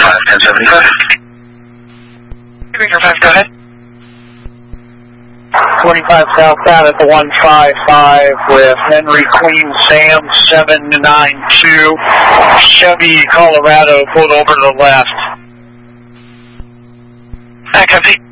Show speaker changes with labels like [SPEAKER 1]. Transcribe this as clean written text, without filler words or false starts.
[SPEAKER 1] 1075. Victor 5, go ahead.
[SPEAKER 2] 25 southbound at the 155 with Henry Queen Sam 792. Chevy Colorado pulled over to the left.
[SPEAKER 1] I copy.